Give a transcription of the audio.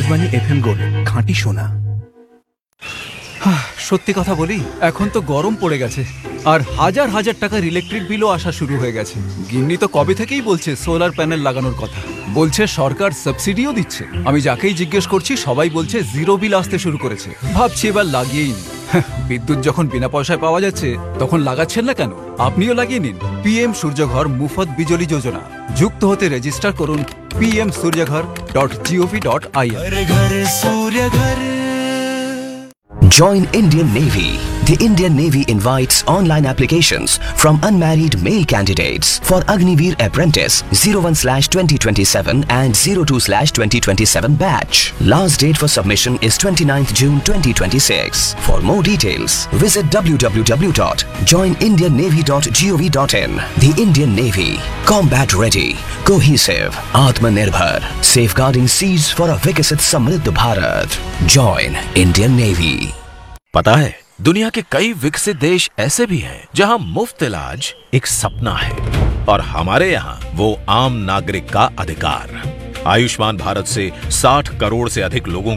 Akashvani FM gold, খাঁটি সোনা। সত্যি কথা বলি, এখন তো গরম পড়ে গেছে আর হাজার হাজার টাকার ইলেকট্রিক বিলও আসা শুরু হয়ে গেছে। গিন্নি তো কবে থেকেই বলছে সোলার প্যানেল লাগানোর কথা, বলছে সরকার সাবসিডিও দিচ্ছে। আমি যাকেই জিজ্ঞেস করছি সবাই বলছে জিরো বিল আসতে শুরু করেছে। ভাবছি এবার লাগিয়েই নি। বিদ্যুৎ যখন বিনা পয়সায় পাওয়া যাচ্ছে তখন লাগাচ্ছেন না কেন? আপনিও লাগিয়ে নিন PM সূর্যঘর মুফত বিজলি যোজনা। যুক্ত হতে রেজিস্টার করুন pmsuryaghar.gov.in। Join Indian Navy. The Indian Navy invites online applications from unmarried male candidates for Agniveer Apprentice 01/2027 and 02/2027 batch. Last date for submission is 29th June 2026. For more details, visit www.joinindiannavy.gov.in. The Indian Navy, combat ready, cohesive, Atmanirbhar, safeguarding seas for a Vikasit Samriddh Bharat. Join Indian Navy. पता है, दुनिया के कई विकसित देश ऐसे भी हैं जहां मुफ्त इलाज एक सपना है और हमारे यहाँ वो आम नागरिक का अधिकार। आयुष्मान भारत से 60 करोड़ से अधिक लोगों